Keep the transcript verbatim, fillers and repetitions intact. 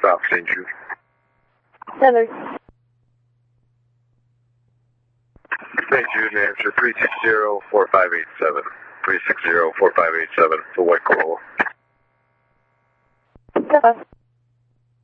South Saint Jude. Seven. Saint Jude, New Hampshire, three six zero, four five eight seven. three six zero, four five eight seven for White Corolla. Seven.